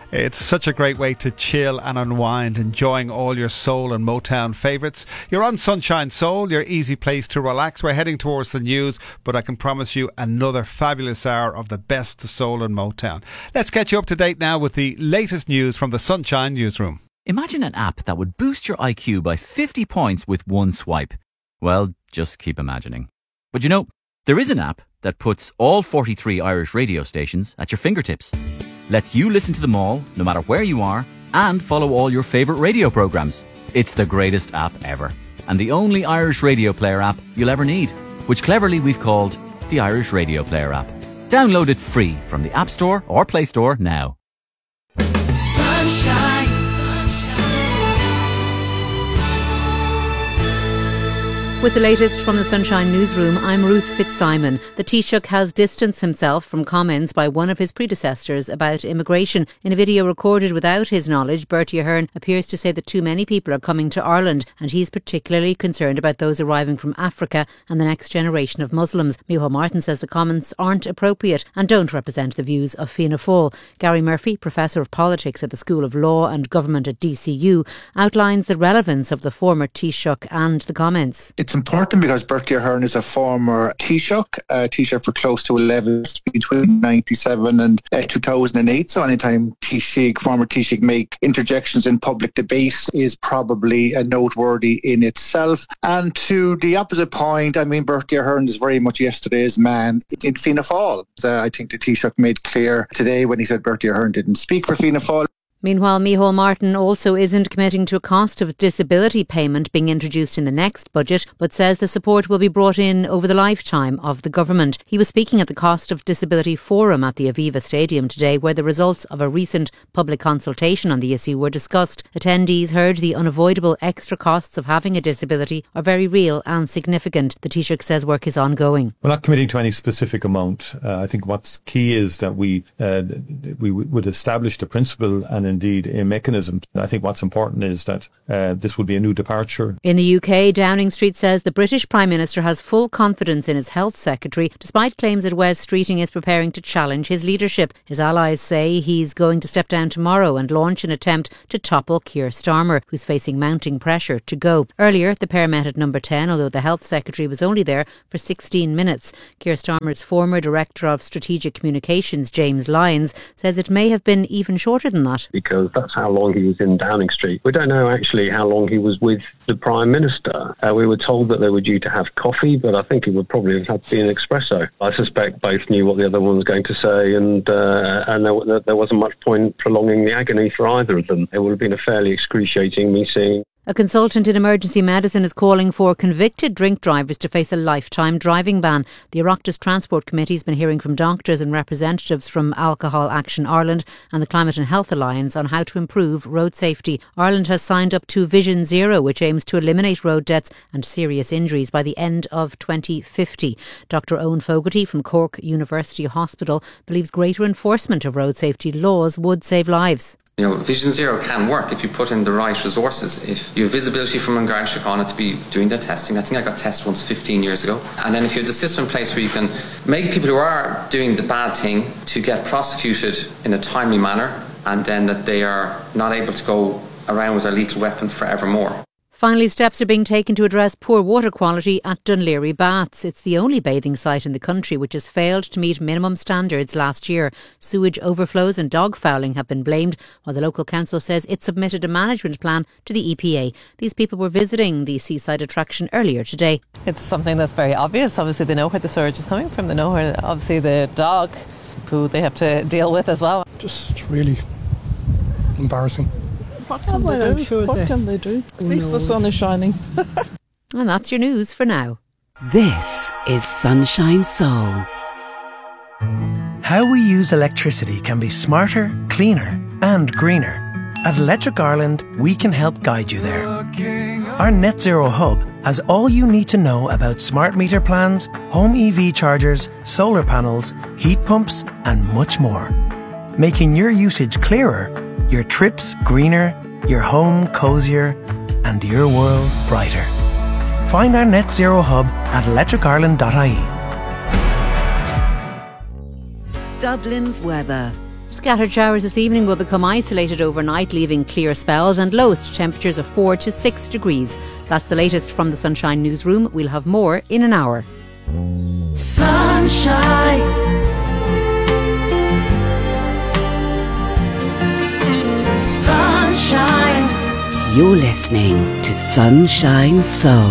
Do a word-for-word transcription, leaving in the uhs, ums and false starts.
It's such a great way to chill and unwind, enjoying all your soul and Motown favourites. You're on Sunshine Soul, your easy place to relax. We're heading towards the news, but I can promise you another fabulous hour of the best of soul and Motown. Let's get you up to date now with the latest news from the Sunshine Newsroom. Imagine an app that would boost your I Q by fifty points with one swipe. Well, just keep imagining. But you know, there is an app that puts all forty-three Irish radio stations at your fingertips. Lets you listen to them all, no matter where you are, and follow all your favourite radio programmes. It's the greatest app ever, and the only Irish radio player app you'll ever need, which cleverly we've called the Irish Radio Player app. Download it free from the App Store or Play Store now. Sunshine. With the latest from the Sunshine Newsroom, I'm Ruth Fitzsimon. The Taoiseach has distanced himself from comments by one of his predecessors about immigration. In a video recorded without his knowledge, Bertie Ahern appears to say that too many people are coming to Ireland, and he's particularly concerned about those arriving from Africa and the next generation of Muslims. Micheál Martin says the comments aren't appropriate and don't represent the views of Fianna Fáil. Gary Murphy, Professor of Politics at the School of Law and Government at D C U, outlines the relevance of the former Taoiseach and the comments. It's important because Bertie Ahern is a former Taoiseach, uh, Taoiseach for close to eleven years between ninety-seven and uh, two thousand eight. So anytime Taoiseach, former Taoiseach make interjections in public debate is probably uh, noteworthy in itself. And to the opposite point, I mean, Bertie Ahern is very much yesterday's man in Fianna Fáil. Uh, I think the Taoiseach made clear today when he said Bertie Ahern didn't speak for Fianna Fáil. Meanwhile, Micheál Martin also isn't committing to a cost of disability payment being introduced in the next budget, but says the support will be brought in over the lifetime of the government. He was speaking at the Cost of Disability Forum at the Aviva Stadium today, where the results of a recent public consultation on the issue were discussed. Attendees heard the unavoidable extra costs of having a disability are very real and significant. The Taoiseach says work is ongoing. We're not committing to any specific amount. Uh, I think what's key is that we uh, we would establish the principle and indeed a mechanism. I think what's important is that uh, this will be a new departure. In the U K, Downing Street says the British Prime Minister has full confidence in his health secretary, despite claims that Wes Streeting is preparing to challenge his leadership. His allies say he's going to step down tomorrow and launch an attempt to topple Keir Starmer, who's facing mounting pressure to go. Earlier, the pair met at number ten, although the health secretary was only there for sixteen minutes. Keir Starmer's former Director of Strategic Communications, James Lyons, says it may have been even shorter than that. Because that's how long he was in Downing Street. We don't know actually how long he was with the Prime Minister. Uh, we were told that they were due to have coffee, but I think it would probably have had to be an espresso. I suspect both knew what the other one was going to say, and uh, and there, there wasn't much point prolonging the agony for either of them. It would have been a fairly excruciating meeting. A consultant in emergency medicine is calling for convicted drink drivers to face a lifetime driving ban. The Oireachtas Transport Committee has been hearing from doctors and representatives from Alcohol Action Ireland and the Climate and Health Alliance on how to improve road safety. Ireland has signed up to Vision Zero, which aims to eliminate road deaths and serious injuries by the end of twenty fifty. Doctor Owen Fogarty from Cork University Hospital believes greater enforcement of road safety laws would save lives. You know, Vision Zero can work if you put in the right resources. If you have visibility from An Garda Síochána to be doing their testing. I think I got tested once fifteen years ago. And then if you have the system in place where you can make people who are doing the bad thing to get prosecuted in a timely manner, and then that they are not able to go around with a lethal weapon forevermore. Finally, steps are being taken to address poor water quality at Dún Laoghaire Baths. It's the only bathing site in the country which has failed to meet minimum standards last year. Sewage overflows and dog fouling have been blamed, while the local council says it submitted a management plan to the E P A. These people were visiting the seaside attraction earlier today. It's something that's very obvious. Obviously, they know where the sewage is coming from. They know where, obviously, the dog poo they have to deal with as well. Just really embarrassing. What can, oh, they, do? Sure what they... can they do? At least the sun is shining. And that's your news for now. This is Sunshine Soul. How we use electricity can be smarter, cleaner and greener. At Electric Ireland, we can help guide you there. Our Net Zero Hub has all you need to know about smart meter plans, home E V chargers, solar panels, heat pumps and much more. Making your usage clearer, your trips greener, your home cosier, and your world brighter. Find our Net Zero Hub at electric ireland dot I E. Dublin's weather. Scattered showers this evening will become isolated overnight, leaving clear spells and lowest temperatures of four to six degrees. That's the latest from the Sunshine Newsroom. We'll have more in an hour. Sunshine. Sunshine. You're listening to Sunshine Soul.